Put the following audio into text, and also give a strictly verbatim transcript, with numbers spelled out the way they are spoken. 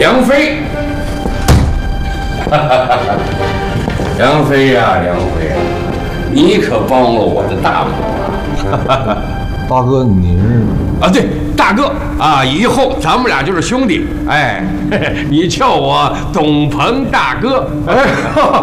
梁飞，梁飞呀，梁飞呀，你可帮了我的大忙啊！ 大哥，你是啊，对，大哥啊，以后咱们俩就是兄弟。哎，你叫我董鹏大哥。哎。